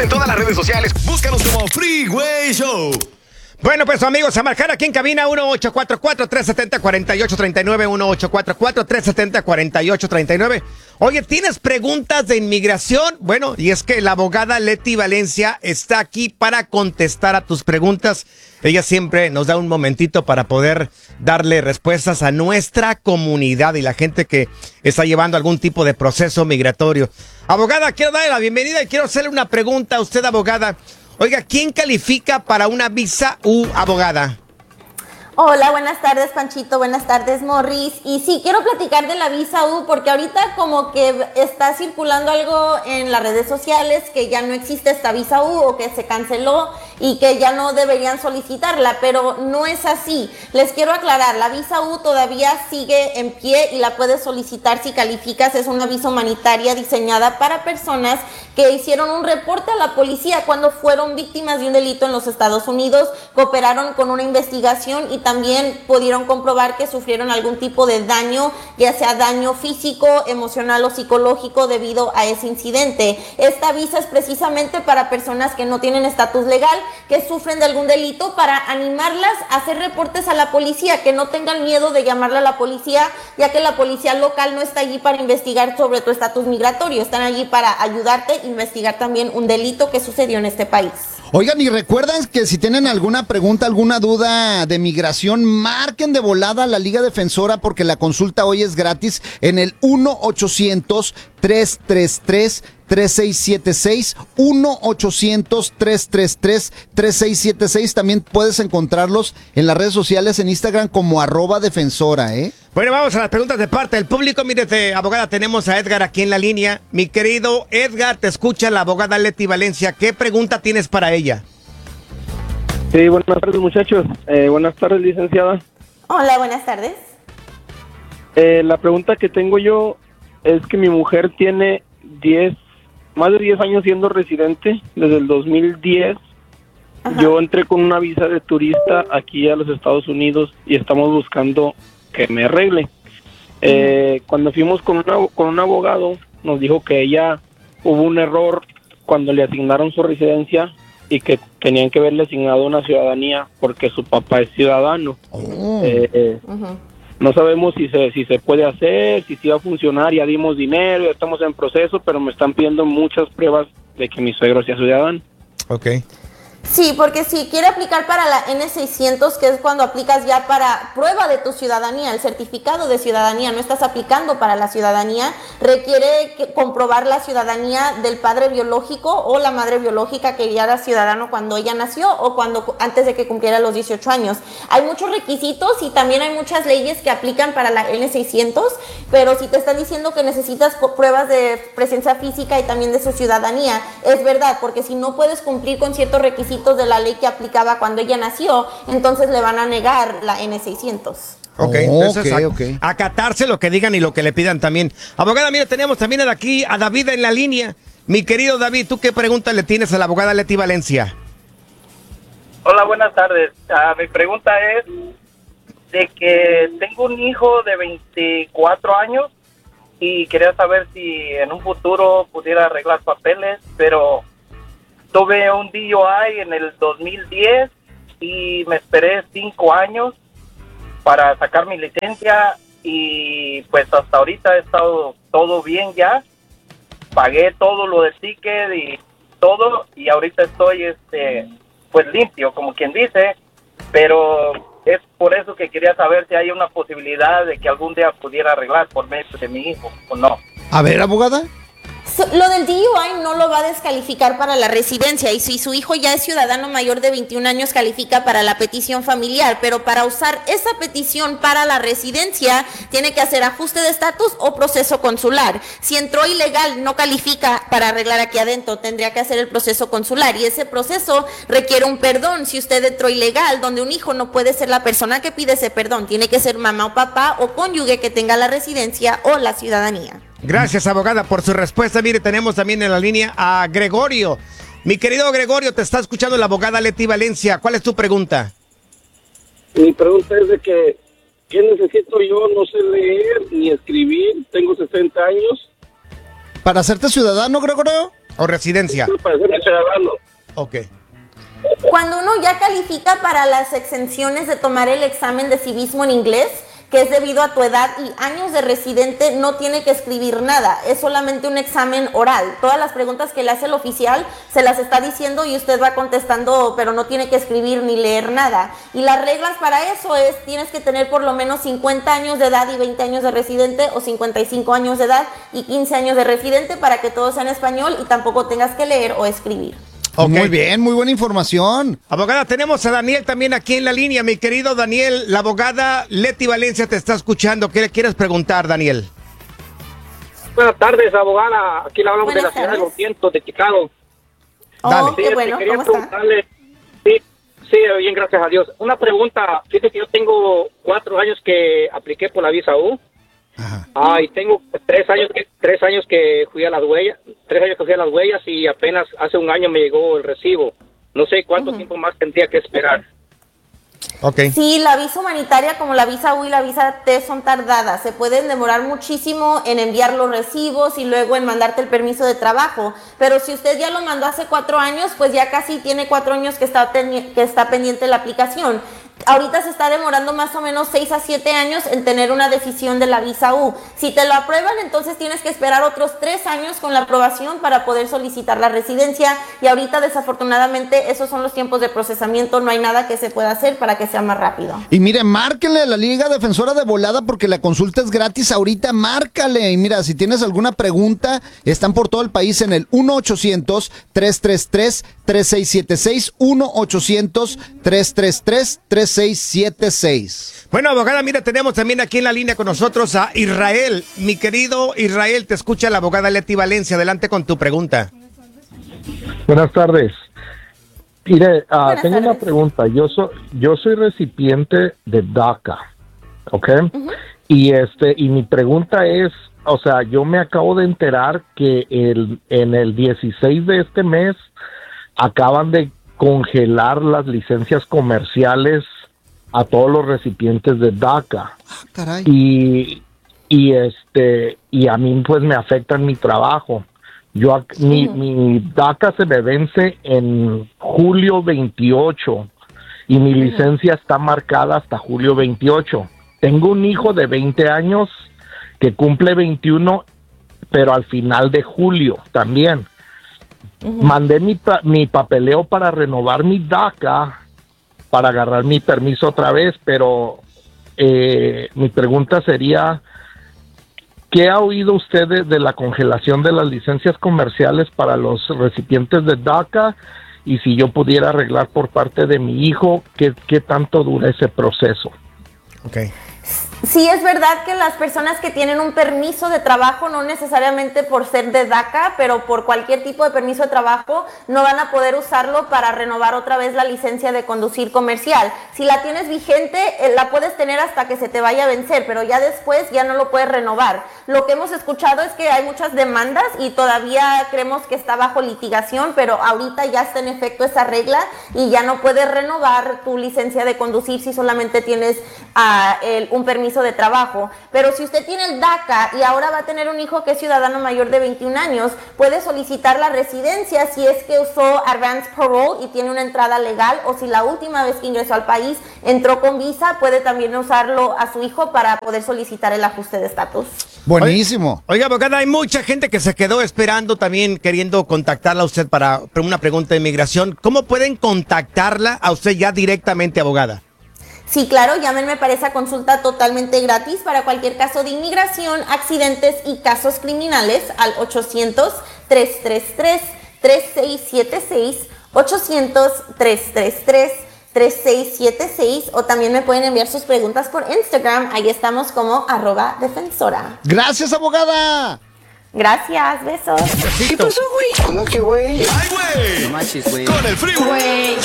en todas las redes sociales. Búscanos como Freeway Show. Bueno, pues amigos, a marcar aquí en cabina 1844-370-4839, 1844-370-4839. Oye, ¿tienes preguntas de inmigración? Bueno, y es que la abogada Leti Valencia está aquí para contestar a tus preguntas. Ella siempre nos da un momentito para poder darle respuestas a nuestra comunidad y la gente que está llevando algún tipo de proceso migratorio. Abogada, quiero darle la bienvenida y quiero hacerle una pregunta a usted, abogada. Oiga, ¿quién califica para una visa U, abogada? Hola, buenas tardes, Panchito, buenas tardes, Morris. Y sí, quiero platicar de la visa U porque ahorita como que está circulando algo en las redes sociales que ya no existe esta visa U o que se canceló y que ya no deberían solicitarla, pero no es así. Les quiero aclarar, la visa U todavía sigue en pie y la puedes solicitar si calificas. Es una visa humanitaria diseñada para personas que hicieron un reporte a la policía cuando fueron víctimas de un delito en los Estados Unidos, cooperaron con una investigación y también pudieron comprobar que sufrieron algún tipo de daño, ya sea daño físico, emocional o psicológico debido a ese incidente. Esta visa es precisamente para personas que no tienen estatus legal, que sufren de algún delito, para animarlas a hacer reportes a la policía, que no tengan miedo de llamarle a la policía, ya que la policía local no está allí para investigar sobre tu estatus migratorio, están allí para ayudarte a investigar también un delito que sucedió en este país. Oigan, y recuerden que si tienen alguna pregunta, alguna duda de migración, marquen de volada a la Liga Defensora porque la consulta hoy es gratis en el 1-800-333-3676, 1-800-333-3676. También puedes encontrarlos en las redes sociales, en Instagram como @defensora, ¿eh? Bueno, vamos a las preguntas de parte del público. Mírete, abogada, tenemos a Edgar aquí en la línea. Mi querido Edgar, te escucha la abogada Leti Valencia. ¿Qué pregunta tienes para ella? Sí, buenas tardes, muchachos. Buenas tardes, licenciada. Hola, buenas tardes. La pregunta que tengo yo es que mi mujer tiene más de 10 años siendo residente, desde el 2010. Ajá. Yo entré con una visa de turista aquí a los Estados Unidos y estamos buscando que me arregle. Cuando fuimos con un abogado, nos dijo que ella hubo un error cuando le asignaron su residencia y que tenían que haberle asignado una ciudadanía porque su papá es ciudadano. No sabemos si se puede hacer, si va a funcionar. Ya dimos dinero, ya estamos en proceso, pero me están pidiendo muchas pruebas de que mi suegro sea ciudadano. Ok. Sí, porque si quiere aplicar para la N600, que es cuando aplicas ya para prueba de tu ciudadanía, el certificado de ciudadanía, no estás aplicando para la ciudadanía, requiere comprobar la ciudadanía del padre biológico o la madre biológica que ya era ciudadano cuando ella nació o antes de que cumpliera los 18 años. Hay muchos requisitos y también hay muchas leyes que aplican para la N600, pero si te están diciendo que necesitas pruebas de presencia física y también de su ciudadanía, es verdad, porque si no puedes cumplir con ciertos requisitos de la ley que aplicaba cuando ella nació, entonces le van a negar la N600. Ok, entonces ok. acatarse lo que digan y lo que le pidan también. Abogada, mira, tenemos también aquí a David en la línea. Mi querido David, ¿tú qué pregunta le tienes a la abogada Leti Valencia? Hola, buenas tardes. Mi pregunta es de que tengo un hijo de 24 años y quería saber si en un futuro pudiera arreglar papeles, pero tuve un DUI en el 2010 y me esperé 5 años para sacar mi licencia y pues hasta ahorita ha estado todo bien ya. Pagué todo lo del ticket y todo y ahorita estoy pues limpio, como quien dice, pero es por eso que quería saber si hay una posibilidad de que algún día pudiera arreglar por medio de mi hijo o no. A ver, abogada. Lo del DUI no lo va a descalificar para la residencia y si su hijo ya es ciudadano mayor de 21 años califica para la petición familiar, pero para usar esa petición para la residencia tiene que hacer ajuste de estatus o proceso consular. Si entró ilegal no califica para arreglar aquí adentro, tendría que hacer el proceso consular y ese proceso requiere un perdón. Si usted entró ilegal, donde un hijo no puede ser la persona que pide ese perdón, tiene que ser mamá o papá o cónyuge que tenga la residencia o la ciudadanía. Gracias, abogada, por su respuesta. Mire, tenemos también en la línea a Gregorio. Mi querido Gregorio, te está escuchando la abogada Leti Valencia. ¿Cuál es tu pregunta? Mi pregunta es de que ¿qué necesito yo? No sé leer ni escribir, tengo 60 años. ¿Para hacerte ciudadano, Gregorio? ¿O residencia? Pues, ¿de qué estoy hablando? Ok. Cuando uno ya califica para las exenciones de tomar el examen de civismo en inglés, que es debido a tu edad y años de residente, no tiene que escribir nada, es solamente un examen oral. Todas las preguntas que le hace el oficial se las está diciendo y usted va contestando, pero no tiene que escribir ni leer nada. Y las reglas para eso es, tienes que tener por lo menos 50 años de edad y 20 años de residente, o 55 años de edad y 15 años de residente, para que todo sea en español y tampoco tengas que leer o escribir. Okay. Muy bien, muy buena información. Abogada, tenemos a Daniel también aquí en la línea. Mi querido Daniel, la abogada Leti Valencia te está escuchando. ¿Qué le quieres preguntar, Daniel? Buenas tardes, abogada. Aquí le hablamos de la ciudad de Los Vientos, de Chicago. Dale. Oh, qué bueno, quería ¿cómo está? preguntarle, sí, bien, gracias a Dios. Una pregunta, fíjate que yo tengo 4 años que apliqué por la visa U. Ajá. Y tengo 3 años que fui a las huellas, 3 años que fui a las huellas y apenas hace un año me llegó el recibo. No sé cuánto tiempo más tendría que esperar. Ok. Sí, la visa humanitaria como la visa U y la visa T son tardadas, se pueden demorar muchísimo en enviar los recibos y luego en mandarte el permiso de trabajo, pero si usted ya lo mandó hace 4 años, pues ya casi tiene 4 años que está pendiente la aplicación. Ahorita se está demorando más o menos 6 a 7 años en tener una decisión de la visa U. Si te lo aprueban, entonces tienes que esperar otros 3 años con la aprobación para poder solicitar la residencia, y ahorita desafortunadamente esos son los tiempos de procesamiento, no hay nada que se pueda hacer para que sea más rápido. Y mire, márquenle a la Liga Defensora de volada porque la consulta es gratis ahorita, márcale. Y mira, si tienes alguna pregunta, están por todo el país en el 1-800-333-3676, 1-800-333-3676. Bueno, abogada, mira, tenemos también aquí en la línea con nosotros a Israel. Mi querido Israel, te escucha la abogada Leti Valencia. Adelante con tu pregunta. Buenas tardes. Mire, Buenas tengo una tardes. pregunta. Yo soy recipiente de DACA, ¿ok? Y mi pregunta es, o sea, yo me acabo de enterar que en el 16 de este mes acaban de congelar las licencias comerciales a todos los recipientes de DACA. Caray. Y a mí pues me afecta en mi trabajo. Mi DACA se me vence en julio 28 y mi licencia está marcada hasta julio 28. Tengo un hijo de 20 años que cumple 21, pero al final de julio también. Mandé mi papeleo para renovar mi DACA para agarrar mi permiso otra vez, pero mi pregunta sería, ¿qué ha oído usted de la congelación de las licencias comerciales para los recipientes de DACA? Y si yo pudiera arreglar por parte de mi hijo, ¿qué tanto dura ese proceso? Okay. Sí, es verdad que las personas que tienen un permiso de trabajo, no necesariamente por ser de DACA, pero por cualquier tipo de permiso de trabajo, no van a poder usarlo para renovar otra vez la licencia de conducir comercial. Si la tienes vigente, la puedes tener hasta que se te vaya a vencer, pero ya después ya no lo puedes renovar. Lo que hemos escuchado es que hay muchas demandas y todavía creemos que está bajo litigación, pero ahorita ya está en efecto esa regla y ya no puedes renovar tu licencia de conducir si solamente tienes un permiso de trabajo. Pero si usted tiene el DACA y ahora va a tener un hijo que es ciudadano mayor de 21 años, puede solicitar la residencia si es que usó Advance Parole y tiene una entrada legal, o si la última vez que ingresó al país entró con visa, puede también usarlo a su hijo para poder solicitar el ajuste de estatus. Buenísimo. Oiga, abogada, hay mucha gente que se quedó esperando también, queriendo contactarla a usted para una pregunta de inmigración. ¿Cómo pueden contactarla a usted ya directamente, abogada? Sí, claro, llámenme para esa consulta totalmente gratis para cualquier caso de inmigración, accidentes y casos criminales al 800-333-3676, 800-333-3676, o también me pueden enviar sus preguntas por Instagram, ahí estamos como @defensora. Gracias, abogada. Gracias, besos. ¿Qué pasó, ¡Ay, güey! Con el Freeway.